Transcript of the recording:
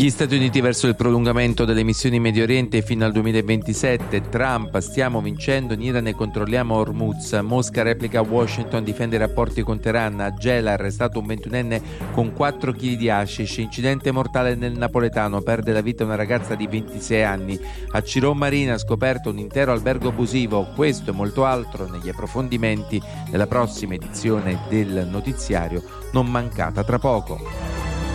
Gli Stati Uniti verso il prolungamento delle missioni in Medio Oriente fino al 2027. Trump: stiamo vincendo in Iran e controlliamo Hormuz. Mosca replica a Washington, difende i rapporti con Teheran. A Gela arrestato un 21enne con 4 kg di hashish. Incidente mortale nel napoletano, perde la vita una ragazza di 26 anni. A Cirò Marina scoperto un intero albergo abusivo. Questo e molto altro negli approfondimenti della prossima edizione del notiziario, non mancata tra poco.